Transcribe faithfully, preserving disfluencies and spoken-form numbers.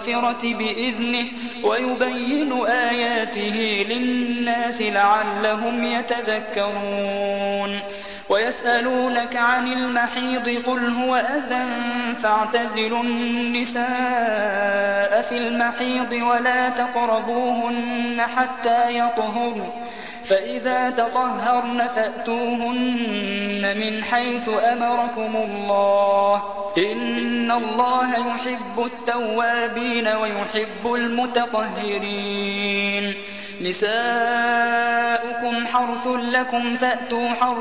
المغفرة بإذنه ويبين آياته للناس لعلهم يتذكرون ويسألونك عن المحيض قل هو أذى فاعتزلوا النساء في المحيض ولا تقربوهن حتى يطهرن فإذا تطهرن فأتوهن من حيث أمركم الله إن الله يحب التوابين ويحب المتطهرين نساؤكم حرث لكم فأتوا حرث